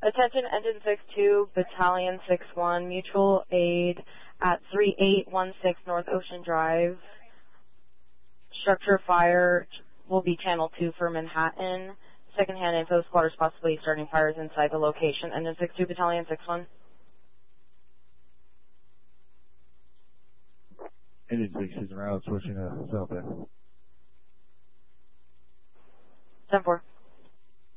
Attention Engine 6-2, Battalion 6-1, mutual aid at 3816 North Ocean Drive. Structure fire will be Channel 2 for Manhattan. Second-hand info, squatters possibly starting fires inside the location. Engine 6-2, Battalion 6-1. Engine 6 is around, switching to south end. 10-4.